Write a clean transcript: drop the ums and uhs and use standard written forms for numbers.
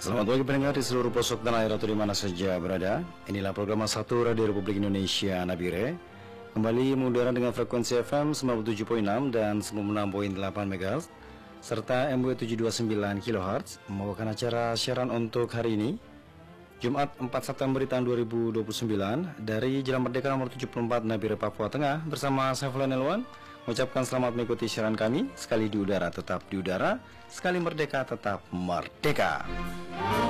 Selamat pagi pendengar di seluruh pelosok tanah air atau di mana saja berada. Inilah program satu Radio Republik Indonesia Nabire. Kembali mengudara dengan frekuensi FM 97.6 dan 96.8 MHz serta MW 729 kHz. Membawakan acara siaran untuk hari ini Jumat 4 September tahun 2029 dari Jalan Merdeka nomor 74 Nabire, Papua Tengah bersama saya Fulan Elwan. Mengucapkan selamat mengikuti siaran kami. Sekali di udara tetap di udara, sekali merdeka tetap merdeka.